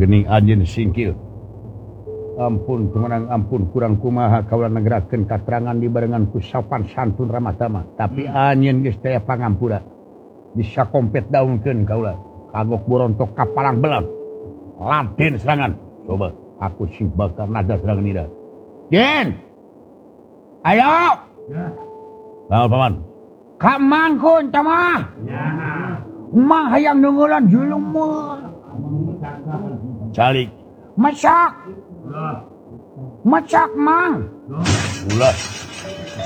gening anjeun singkil. Ampun kemenang ampun kurang kumaha kaula negrakeun katerangan dibarengan ku sopan santun ramah tamah. Tapi anjeun geus daya pangampura. Bisa kompet daunkeun kaula. Kagok borontok kapalang belam. Laden serangan. Coba aku sing bakar nada serangan ira. Jen. Ayo. Ya. Paman. Kamangkun tamah. Ya. Mah hayang nunggulan julung mah. Calik. Masak. Masak mang. Ulah.